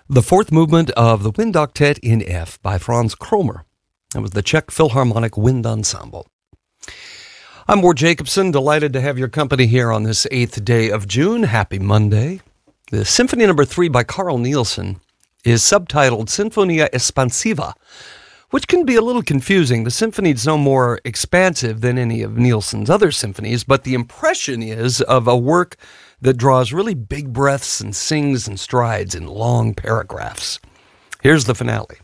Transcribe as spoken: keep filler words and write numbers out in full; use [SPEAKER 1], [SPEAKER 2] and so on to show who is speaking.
[SPEAKER 1] The fourth movement of the Wind Octet in F by Franz Kromer. That was the Czech Philharmonic Wind Ensemble. I'm Ward Jacobson, delighted to have your company here on this eighth day of June. Happy Monday. The Symphony Number three by Carl Nielsen is subtitled Sinfonia Espansiva, which can be a little confusing. The symphony is no more expansive than any of Nielsen's other symphonies, but the impression is of a work that draws really big breaths and sings and strides in long paragraphs. Here's the finale.